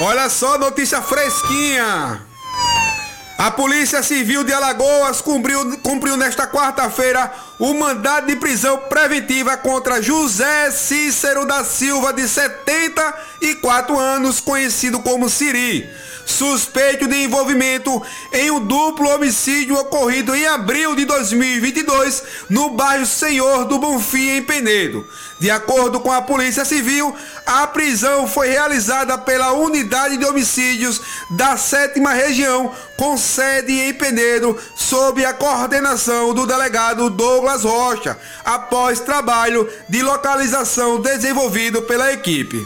Olha só, notícia fresquinha. A Polícia Civil de Alagoas cumpriu nesta quarta-feira o mandado de prisão preventiva contra José Cícero da Silva, de 74 anos, conhecido como Siri, suspeito de envolvimento em um duplo homicídio ocorrido em abril de 2022 no bairro Senhor do Bonfim, em Penedo. De acordo com a Polícia Civil, a prisão foi realizada pela Unidade de Homicídios da 7ª Região, com sede em Penedo, sob a coordenação do delegado Douglas Rocha, após trabalho de localização desenvolvido pela equipe.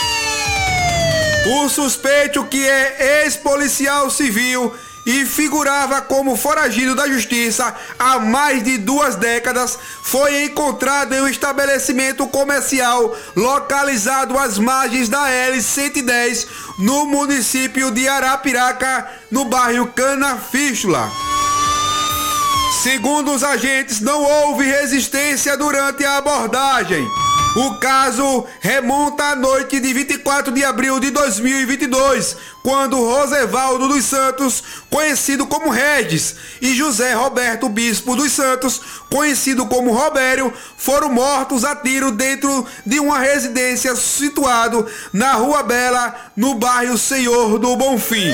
O suspeito, que é ex-policial civil e figurava como foragido da justiça há mais de 2 décadas, foi encontrado em um estabelecimento comercial localizado às margens da LC-110, no município de Arapiraca, no bairro Canafístula. Segundo os agentes, não houve resistência durante a abordagem. O caso remonta à noite de 24 de abril de 2022, quando Rosevaldo dos Santos, conhecido como Regis, e José Roberto Bispo dos Santos, conhecido como Robério, foram mortos a tiro dentro de uma residência situada na Rua Bela, no bairro Senhor do Bonfim.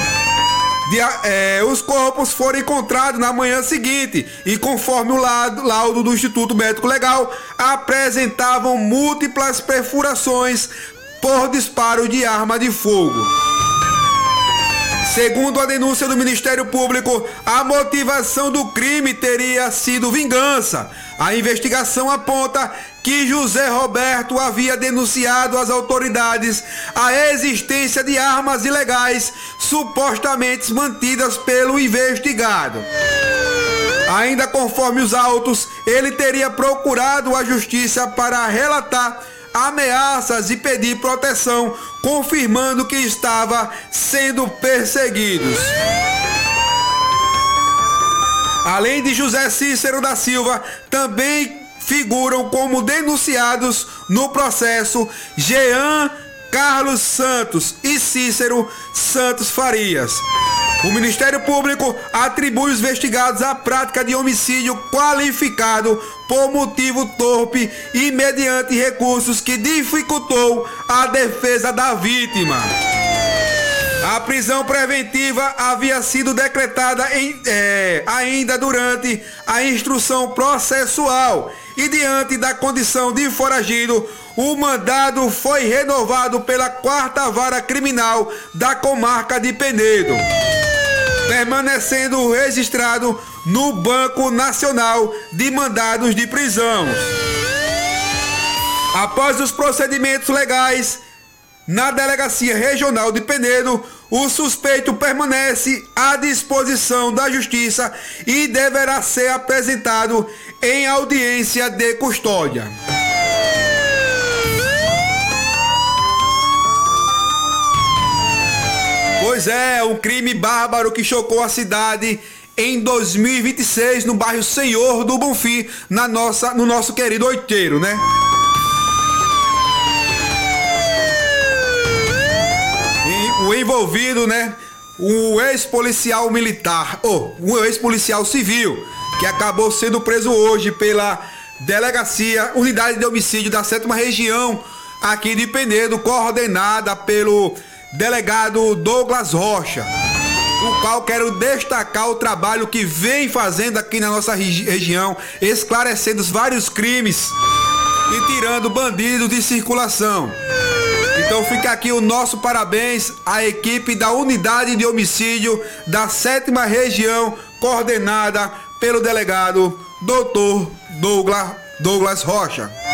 Os corpos foram encontrados na manhã seguinte e, conforme o laudo do Instituto Médico Legal, apresentavam múltiplas perfurações por disparo de arma de fogo. Segundo a denúncia do Ministério Público, a motivação do crime teria sido vingança. A investigação aponta que José Roberto havia denunciado às autoridades a existência de armas ilegais supostamente mantidas pelo investigado. Ainda conforme os autos, ele teria procurado a justiça para relatar ameaças e pedir proteção, confirmando que estava sendo perseguido. Além de José Cícero da Silva, também figuram como denunciados no processo Jean Carlos Santos e Cícero Santos Farias. O Ministério Público atribui os investigados à prática de homicídio qualificado por motivo torpe e mediante recursos que dificultou a defesa da vítima. A prisão preventiva havia sido decretada ainda durante a instrução processual e, diante da condição de foragido, o mandado foi renovado pela 4ª Vara Criminal da comarca de Penedo, permanecendo registrado no Banco Nacional de Mandados de Prisão. Após os procedimentos legais na Delegacia Regional de Penedo, o suspeito permanece à disposição da Justiça e deverá ser apresentado em audiência de custódia. Pois é, um crime bárbaro que chocou a cidade em 2026, no bairro Senhor do Bonfim, no nosso querido Oiteiro, né? O envolvido, né? O ex-policial militar, o ex-policial civil, que acabou sendo preso hoje pela Delegacia Unidade de Homicídio da 7ª Região aqui de Penedo, coordenada pelo delegado Douglas Rocha, o qual quero destacar o trabalho que vem fazendo aqui na nossa região, esclarecendo os vários crimes e tirando bandidos de circulação. Então fica aqui o nosso parabéns à equipe da Unidade de Homicídio da 7ª Região, coordenada pelo delegado Dr. Douglas Rocha.